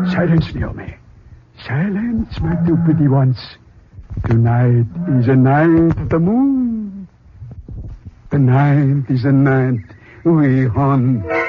Silence, Naomi. Silence, my two pretty ones. Tonight is a night of the moon. The night is a night we hunt.